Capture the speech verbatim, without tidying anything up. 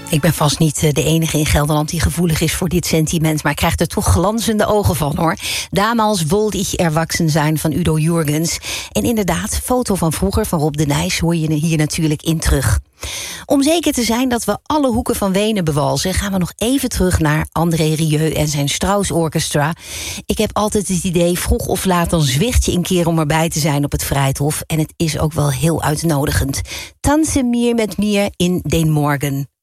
Ik ben vast niet de enige in Gelderland die gevoelig is voor dit sentiment, maar ik krijg er toch glanzende ogen van, hoor. Damals wollte ich erwachsen zijn van Udo Jürgens. En inderdaad, foto van vroeger van Rob de Nijs hoor je hier natuurlijk in terug. Om zeker te zijn dat we alle hoeken van Wenen bewalsen, gaan we nog even terug naar André Rieu en zijn Strauss Orchestra. Ik heb altijd het idee, vroeg of laat dan zwicht je een keer om erbij te zijn op het Vrijthof. En het is ook wel heel uitnodigend. Tanze mir met mir in den Morgen.